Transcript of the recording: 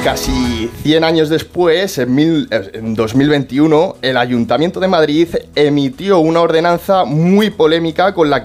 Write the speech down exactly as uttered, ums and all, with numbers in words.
Casi cien años después, en, mil, en dos mil veintiuno, el Ayuntamiento de Madrid emitió una ordenanza muy polémica con la que